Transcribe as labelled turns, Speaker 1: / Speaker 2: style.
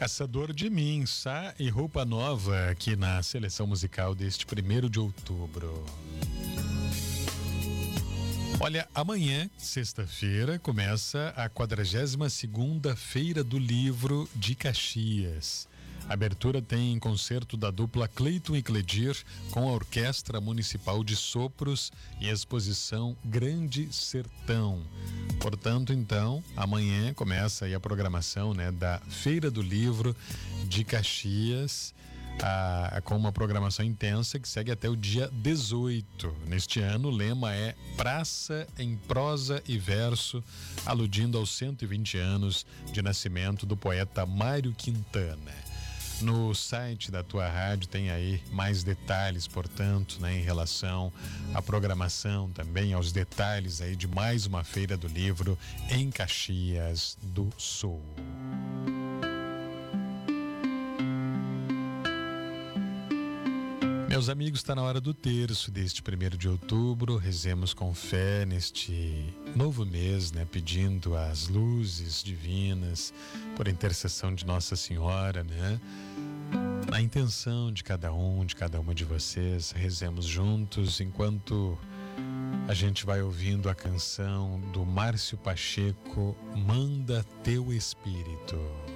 Speaker 1: Caçador de Mim, Sá e Roupa Nova aqui na seleção musical deste 1º de outubro. Olha, amanhã, sexta-feira, começa a 42ª Feira do Livro de Caxias. A abertura tem concerto da dupla Cleiton e Cledir com a Orquestra Municipal de Sopros e exposição Grande Sertão. Portanto, então, amanhã começa aí a programação, né, da Feira do Livro de Caxias, com uma programação intensa que segue até o dia 18. Neste ano, o lema é Praça em Prosa e Verso, aludindo aos 120 anos de nascimento do poeta Mário Quintana. No site da tua rádio tem aí mais detalhes, portanto, né, em relação à programação, também aos detalhes aí de mais uma Feira do Livro em Caxias do Sul. Meus amigos, está na hora do terço deste 1º de outubro. Rezemos com fé neste novo mês, né? Pedindo as luzes divinas por intercessão de Nossa Senhora, né? Na intenção de cada um, de cada uma de vocês, rezemos juntos enquanto a gente vai ouvindo a canção do Márcio Pacheco, Manda Teu Espírito.